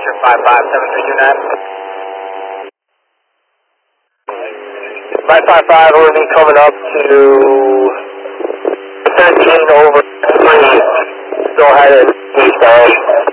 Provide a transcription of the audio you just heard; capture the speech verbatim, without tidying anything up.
Roger, five five seven three two nine. five five five, we're going to be coming up to thirteen over three. Still headed eastbound.